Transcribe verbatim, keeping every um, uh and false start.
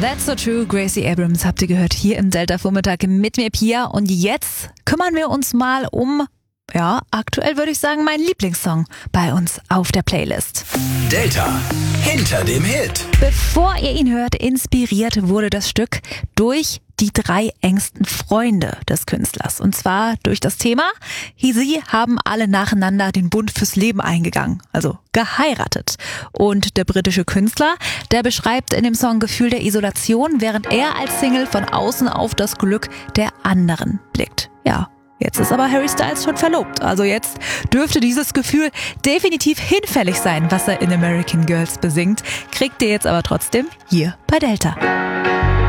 That's so true, Gracie Abrams habt ihr gehört hier im Delta-Vormittag mit mir, Pia. Und jetzt kümmern wir uns mal um, ja, aktuell würde ich sagen, meinen Lieblingssong bei uns auf der Playlist. Delta, hinter dem Hit. Bevor ihr ihn hört, inspiriert wurde das Stück durch die drei engsten Freunde des Künstlers. Und zwar durch das Thema, sie haben alle nacheinander den Bund fürs Leben eingegangen, also geheiratet. Und der britische Künstler, der beschreibt in dem Song Gefühl der Isolation, während er als Single von außen auf das Glück der anderen blickt. Ja, jetzt ist aber Harry Styles schon verlobt. Also jetzt dürfte dieses Gefühl definitiv hinfällig sein, was er in American Girls besingt. Kriegt ihr jetzt aber trotzdem hier bei Delta.